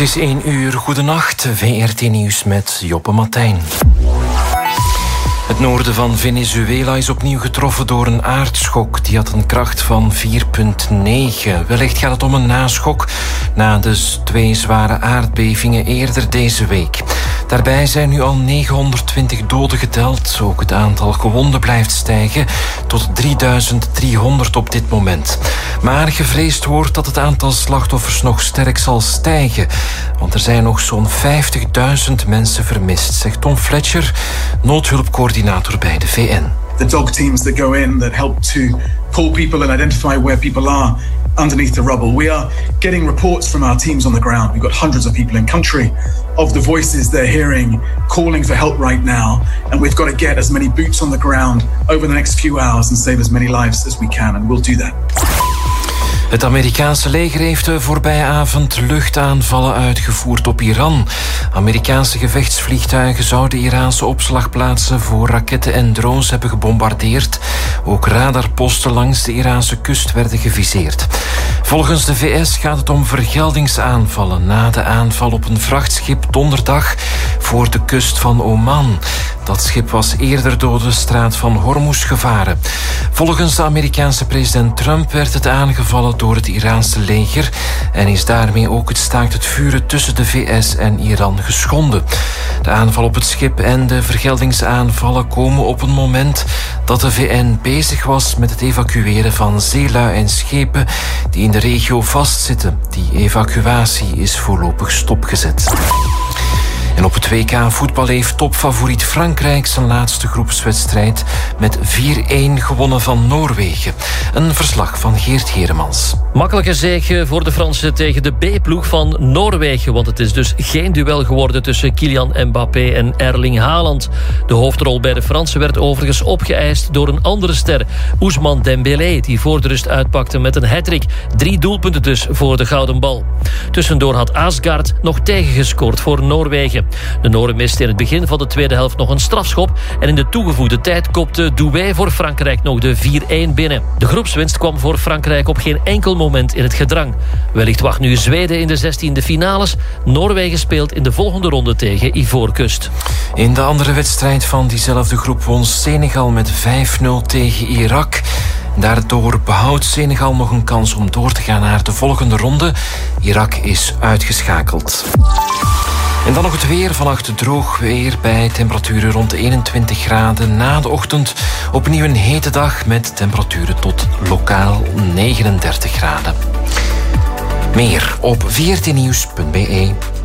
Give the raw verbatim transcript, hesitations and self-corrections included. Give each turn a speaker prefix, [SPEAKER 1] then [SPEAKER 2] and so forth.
[SPEAKER 1] is één uur. Goedenacht. V R T Nieuws met Joppe Martijn. Het noorden van Venezuela is opnieuw getroffen door een aardschok. Die had een kracht van vier komma negen. Wellicht gaat het om een naschok na de twee zware aardbevingen eerder deze week. Daarbij zijn nu al negenhonderdtwintig doden geteld. Ook het aantal gewonden blijft stijgen tot drieduizend driehonderd op dit moment. Maar gevreesd wordt dat het aantal slachtoffers nog sterk zal stijgen. Want er zijn nog zo'n vijftigduizend mensen vermist, zegt Tom Fletcher, noodhulpcoördinator bij de V N.
[SPEAKER 2] The dog teams that go in that help to pull people and identify where people are underneath the rubble. We are getting reports from our teams on the ground. We've got hundreds of people in country of the voices they're hearing calling for help right now, and we've got to get as many boots on the ground over the next few hours and save as many lives as we can, and we'll do that.
[SPEAKER 1] Het Amerikaanse leger heeft de voorbije avond luchtaanvallen uitgevoerd op Iran. Amerikaanse gevechtsvliegtuigen zouden Iraanse opslagplaatsen voor raketten en drones hebben gebombardeerd. Ook radarposten langs de Iraanse kust werden geviseerd. Volgens de V S gaat het om vergeldingsaanvallen na de aanval op een vrachtschip donderdag voor de kust van Oman. Dat schip was eerder door de straat van Hormuz gevaren. Volgens de Amerikaanse president Trump werd het aangevallen door het Iraanse leger en is daarmee ook het staakt het vuren tussen de V S en Iran geschonden. De aanval op het schip en de vergeldingsaanvallen komen op een moment dat de V N bezig was met het evacueren van zeelui en schepen die in de regio vastzitten. Die evacuatie is voorlopig stopgezet. En op het W K voetbal heeft topfavoriet Frankrijk zijn laatste groepswedstrijd met vier-een gewonnen van Noorwegen. Een verslag van Geert Heremans.
[SPEAKER 3] Makkelijke zege voor de Fransen tegen de B-ploeg van Noorwegen, want het is dus geen duel geworden tussen Kylian Mbappé en Erling Haaland. De hoofdrol bij de Fransen werd overigens opgeëist door een andere ster, Ousmane Dembélé, die voor de rust uitpakte met een hat-trick. Drie doelpunten dus voor de gouden bal. Tussendoor had Asgard nog tegengescoord voor Noorwegen. De Noren misten in het begin van de tweede helft nog een strafschop en in de toegevoegde tijd kopte Doué voor Frankrijk nog de vier-een binnen. De groepswinst kwam voor Frankrijk op geen enkel moment in het gedrang. Wellicht wacht nu Zweden in de zestiende finales. Noorwegen speelt in de volgende ronde tegen Ivoorkust.
[SPEAKER 1] In de andere wedstrijd van diezelfde groep won Senegal met vijf-nul tegen Irak. Daardoor behoudt Senegal nog een kans om door te gaan naar de volgende ronde. Irak is uitgeschakeld. En dan nog het weer. Vannacht droog weer bij temperaturen rond de eenentwintig graden. Na de ochtend opnieuw een hete dag met temperaturen tot lokaal negenendertig graden. Meer op v r t nieuws punt b e.